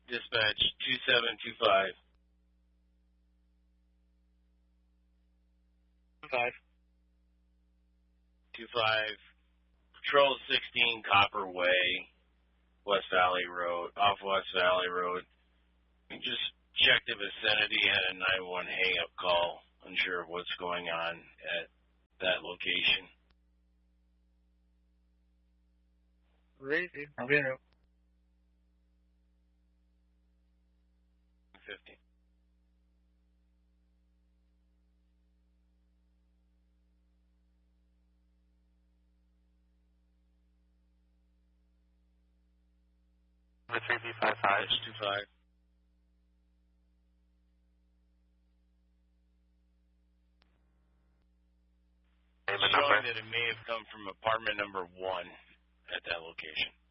Dispatch 2725. 5. 25. Patrol 16 Copper Way, West Valley Road, off West Valley Road. We just checked the vicinity, had a 911 hang-up call, unsure of what's going on at that location. Crazy. I'll be in route. 50. The 3B55. 25. Name and Showing number. that it may have come from apartment number 1 at that location.